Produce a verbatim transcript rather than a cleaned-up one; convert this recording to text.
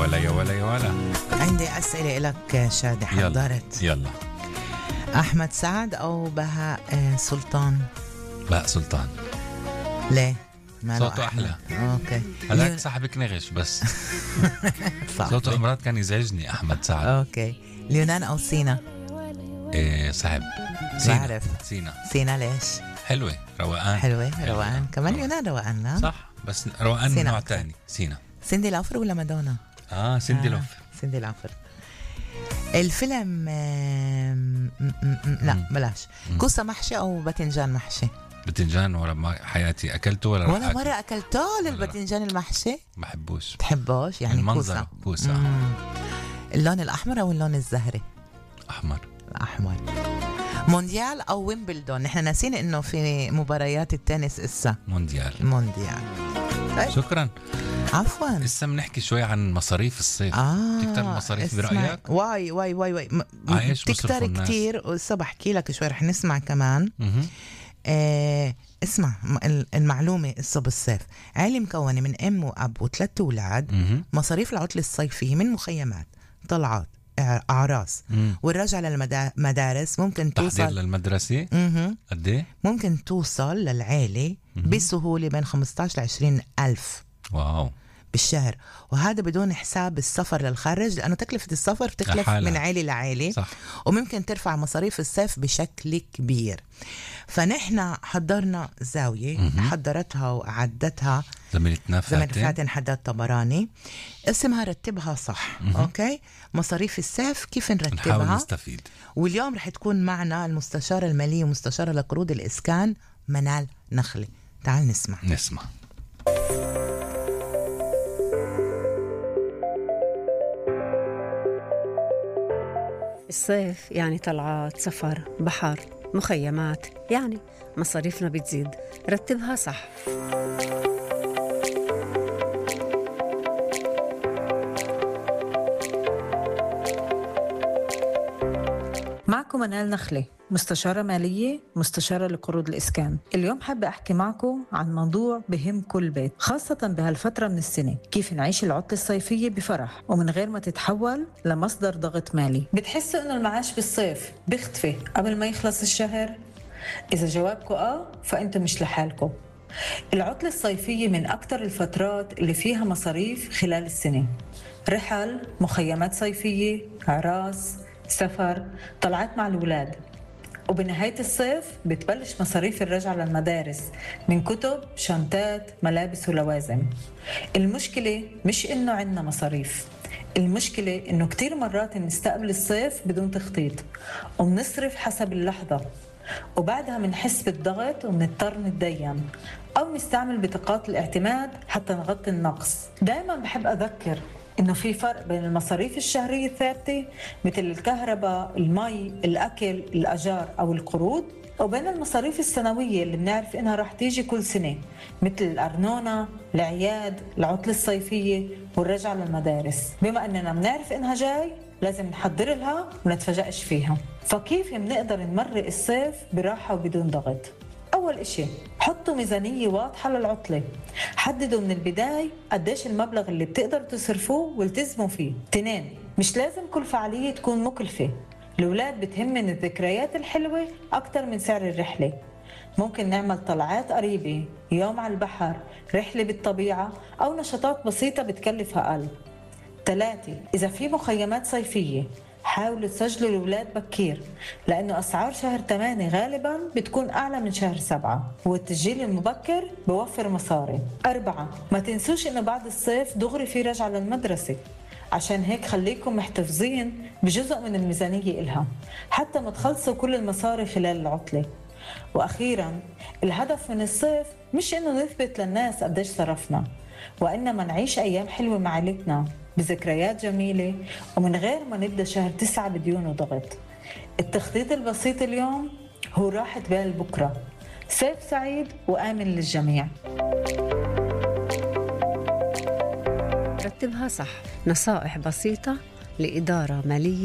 ولا يا ولا يا ولا. عندي أسئلة لك شادي حضرت. يلا, يلا. أحمد سعد أو بهاء سلطان؟ بهاء سلطان. ليه؟ صوته أحلى. أوكي. هذاك صاحبك نغش بس. صوته أمرات كان يزعجني أحمد سعد. أوكي. ليونان أو سينا؟ إيه صاحب سينا. بعرف. سينا. سينا ليش؟ حلوة روقان. حلوة روقان كمان. ليونان روقان لا؟ صح بس روقان نوع تاني. سينا. سندي لوفر ولا مادونا؟ آه سندي آه. لوفر. سندي لوفر. الفيلم آم... م- م- م- لا م- بلاش م- كوسة محشي أو باذنجان محشي؟ باذنجان ولا حياتي أكلته ولا ولا مرة أكلته للباذنجان المحشي؟ ما بحبوش. تحبوش يعني كوسة. كوسة. اللون الأحمر أو اللون الزهري؟ أحمر. أحمر. مونديال أو ويمبلدون؟ نحن ناسين إنه في مباريات التنس إسا. مونديال. مونديال. طيب. شكرا. عفوا. لسه بنحكي شوي عن مصاريف الصيف. آه تكتر المصاريف برأيك؟ واي واي واي واي م- تكتر كتير. وسا بحكي لك شوي رح نسمع كمان. آه اسمع المعلومة الصب بالصيف. عائلة مكونة من أم وأب وثلاث أولاد. مصاريف العطلة الصيفية من مخيمات، طلعات، أعراس والرجعة للمدارس ممكن توصل تحضير للمدرسة. قد ايه؟ ممكن توصل للعائلة بسهولة بين خمستاشر لعشرين ألف. واو بالشهر. وهذا بدون حساب السفر للخارج، لأنه تكلفة السفر بتختلف من عائلة لعائلة. صح. وممكن ترفع مصاريف الصيف بشكل كبير. فنحن حضرنا زاوية م-م. حضرتها وأعدتها زميلتنا فاتن زميلتنا فاتن حداد طبراني، اسمها رتبها صح. م-م. أوكي. مصاريف الصيف كيف نرتبها، نحاول نستفيد. واليوم رح تكون معنا المستشارة المالية ومستشارة لقروض الإسكان منال نخلي. تعال نسمع نسمع الصيف يعني طلعات، سفر، بحر، مخيمات، يعني مصاريفنا بتزيد. رتبها صح. معكم منال نخلي، مستشارة مالية، مستشارة لقروض الإسكان. اليوم حابة أحكي معكم عن موضوع بهم كل بيت، خاصة بهالفترة من السنة، كيف نعيش العطلة الصيفية بفرح ومن غير ما تتحول لمصدر ضغط مالي. بتحسوا إنه المعاش بالصيف بيختفي قبل ما يخلص الشهر؟ إذا جوابكم آه فأنتم مش لحالكم. العطلة الصيفية من أكتر الفترات اللي فيها مصاريف خلال السنة، رحل، مخيمات صيفية، أعراس، سفر، طلعات مع الأولاد. وبنهاية الصيف بتبلش مصاريف الرجعة للمدارس من كتب، شنطات، ملابس ولوازم. المشكلة مش إنه عنا مصاريف، المشكلة إنه كتير مرات نستقبل الصيف بدون تخطيط ومنصرف حسب اللحظة، وبعدها منحس بالضغط ومنضطر نتدين أو نستعمل بطاقات الاعتماد حتى نغطي النقص. دائما بحب أذكر إنه في فرق بين المصاريف الشهرية الثابتة مثل الكهرباء، المي، الأكل، الأجار أو القروض، وبين المصاريف السنوية اللي بنعرف إنها راح تيجي كل سنة مثل الأرنونة، العياد، العطلة الصيفية والرجعة للمدارس. بما إننا بنعرف إنها جاي لازم نحضر لها ونتفاجئش فيها. فكيف بنقدر نمرق الصيف براحة وبدون ضغط؟ أول إشي حطوا ميزانية واضحة للعطلة. حددوا من البداية قديش المبلغ اللي بتقدروا تصرفوه والتزموا فيه. تنين، مش لازم كل فعالية تكون مكلفة. الأولاد بتهمن الذكريات الحلوة أكتر من سعر الرحلة. ممكن نعمل طلعات قريبة، يوم على البحر، رحلة بالطبيعة أو نشاطات بسيطة بتكلف أقل. ثلاثة، إذا في مخيمات صيفية حاولوا تسجلوا الأولاد بكير، لأنه أسعار شهر ثمانية غالباً بتكون أعلى من شهر سبعة، والتسجيل المبكر بوفر مصاري. أربعة، ما تنسوش إنه بعد الصيف دغري في رجعة للمدرسة، عشان هيك خليكم محتفظين بجزء من الميزانية إلها حتى ما تخلصوا كل المصاري خلال العطلة. وأخيراً، الهدف من الصيف مش إنه نثبت للناس قديش صرفنا، وإنما نعيش أيام حلوة مع عائلتنا بذكريات جميلة ومن غير ما نبدأ شهر تسعة بديون وضغط. التخطيط البسيط اليوم هو راحة بال بكرة. صيف سعيد وآمن للجميع. رتبها صح، نصائح بسيطة لإدارة مالية